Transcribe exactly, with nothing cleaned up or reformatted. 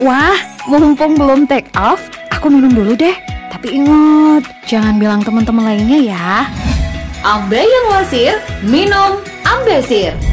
Wah, mumpung belum take off, aku minum dulu deh. Tapi ingat, jangan bilang teman-teman lainnya ya. Ambe yang wasir, minum Ambesir.